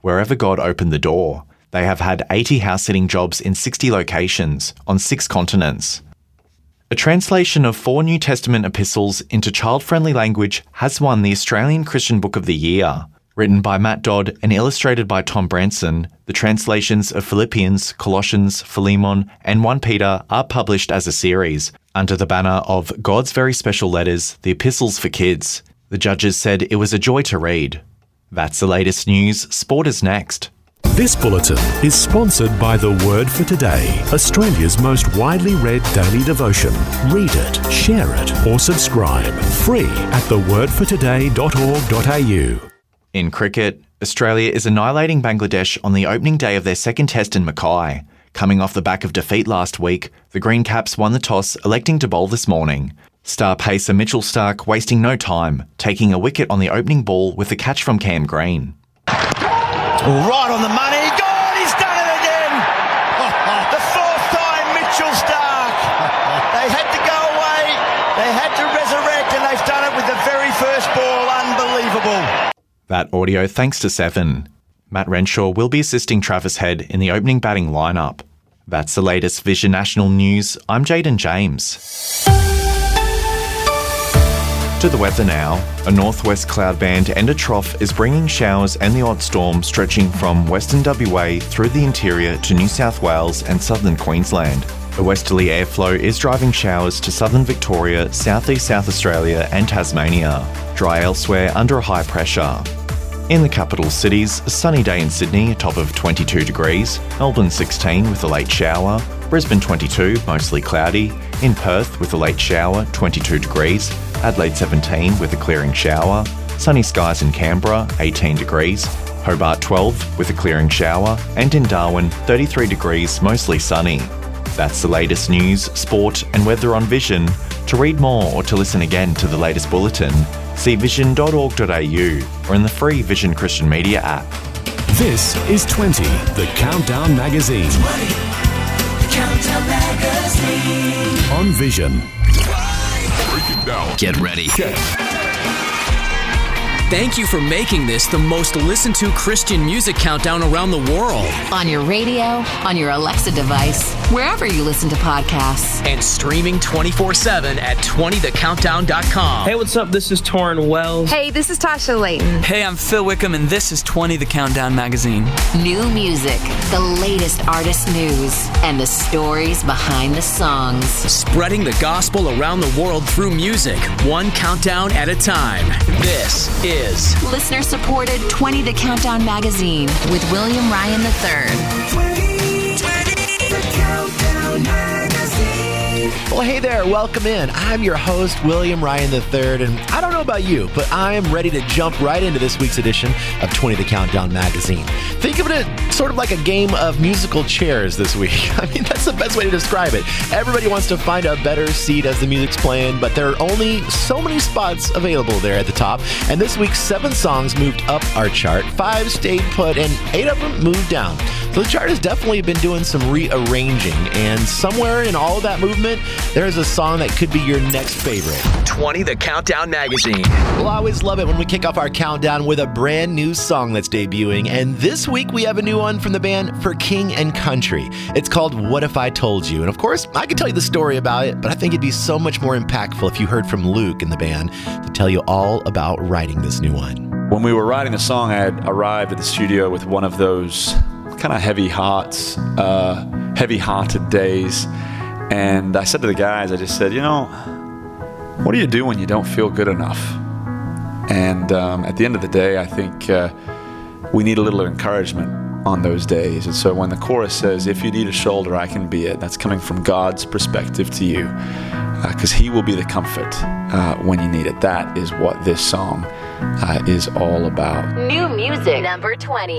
wherever God opened the door. They have had 80 house-sitting jobs in 60 locations on 6 continents. A translation of 4 New Testament epistles into child-friendly language has won the Australian Christian Book of the Year. Written by Matt Dodd and illustrated by Tom Branson, the translations of Philippians, Colossians, Philemon, and 1 Peter are published as a series under the banner of God's Very Special Letters, the Epistles for Kids. The judges said it was a joy to read. That's the latest news. Sport is next. This bulletin is sponsored by The Word for Today, Australia's most widely read daily devotion. Read it, share it, or subscribe. Free at thewordfortoday.org.au. In cricket, Australia is annihilating Bangladesh on the opening day of their second test in Mackay. Coming off the back of defeat last week, the Green Caps won the toss, electing to bowl this morning. Star pacer Mitchell Starc wasting no time, taking a wicket on the opening ball with a catch from Cam Green. Right on the money. God, he's done it again. The 4th time, Mitchell Starc. They had to go away. They had to resurrect, and they've done it with the very first ball. Unbelievable. That audio thanks to Seven. Matt Renshaw will be assisting Travis Head in the opening batting lineup. That's the latest Vision National News. I'm Jaden James. To the weather now. A northwest cloud band and a trough is bringing showers and the odd storm stretching from western WA through the interior to New South Wales and southern Queensland. A westerly airflow is driving showers to southern Victoria, southeast South Australia and Tasmania. Dry elsewhere under a high pressure. In the capital cities, a sunny day in Sydney, a top of 22 degrees, Melbourne 16 with a late shower, Brisbane 22, mostly cloudy, in Perth with a late shower, 22 degrees, Adelaide 17 with a clearing shower, sunny skies in Canberra, 18 degrees, Hobart 12 with a clearing shower, and in Darwin, 33 degrees, mostly sunny. That's the latest news, sport and weather on Vision. To read more or to listen again to the latest bulletin, see vision.org.au or in the free Vision Christian Media app. This is 20, the Countdown Magazine. 20, the Countdown Magazine. On Vision. Get ready. Thank you for making this the most listened to Christian music countdown around the world. On your radio, on your Alexa device, wherever you listen to podcasts. And streaming 24/7 at 20thecountdown.com. Hey, what's up? This is Torrin Wells. Hey, this is Tasha Layton. Hey, I'm Phil Wickham, and this is 20 The Countdown Magazine. New music, the latest artist news, and the stories behind the songs. Spreading the gospel around the world through music, one countdown at a time. This is listener-supported 20 The Countdown Magazine with William Ryan III. 20, the Countdown Magazine. Well, hey there, welcome in. I'm your host, William Ryan III, and I don't know about you, but I am ready to jump right into this week's edition of 20 The Countdown Magazine. Think of it sort of like a game of musical chairs this week. I mean, that's the best way to describe it. Everybody wants to find a better seat as the music's playing, but there are only so many spots available there at the top. And this week, 7 songs moved up our chart, 5 stayed put, and 8 of them moved down. So the chart has definitely been doing some rearranging, and somewhere in all of that movement, there's a song that could be your next favorite. 20 The Countdown Magazine. We'll always love it when we kick off our countdown with a brand new song that's debuting, and this week we have a new one from the band For King and Country. It's called What If I Told You? And of course, I could tell you the story about it, but I think it'd be so much more impactful if you heard from Luke and the band to tell you all about writing this new one. When we were writing the song, I had arrived at the studio with one of those kind of heavy-hearted days. And I said to the guys, I just said, what do you do when you don't feel good enough? And at the end of the day, I think we need a little encouragement on those days. And so when the chorus says, if you need a shoulder, I can be it, that's coming from God's perspective to you, because He will be the comfort when you need it. That is what this song is all about. New music, number 20.